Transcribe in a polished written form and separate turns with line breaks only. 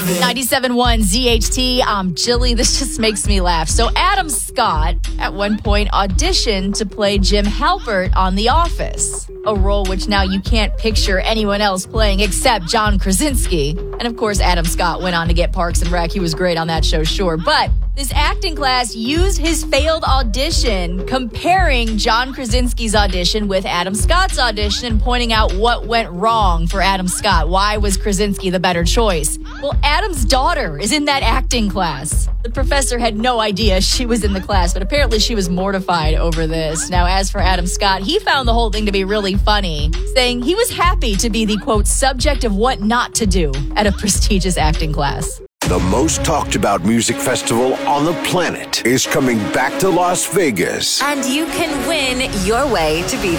97.1 ZHT. I'm Jilly. This just makes me laugh. So Adam Scott at one point auditioned to play Jim Halpert on The Office, a role which now you can't picture anyone else playing except John Krasinski. And of course, Adam Scott went on to get Parks and Rec. He was great on that show, sure. But this acting class used his failed audition, comparing John Krasinski's audition with Adam Scott's audition and pointing out what went wrong for Adam Scott. Why was Krasinski the better choice? Well, Adam's daughter is in that acting class. The professor had no idea she was in the class, but apparently she was mortified over this. Now, as for Adam Scott, he found the whole thing to be really funny, saying he was happy to be the, quote, subject of what not to do at a prestigious acting class.
The most talked about music festival on the planet is coming back to Las Vegas.
And you can win your way to be